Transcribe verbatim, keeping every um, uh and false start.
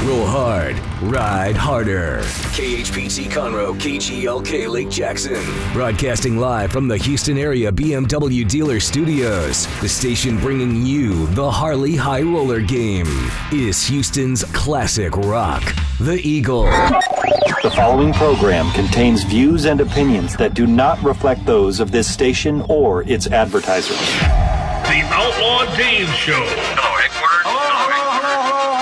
Roll hard, ride harder. K H P T Conroe, K G L K Lake Jackson. Broadcasting live from the Houston area B M W dealer studios. The station bringing you the Harley High Roller game is Houston's classic rock, the Eagle. The following program contains views and opinions that do not reflect those of this station or its advertisers. The Outlaw Dave Show.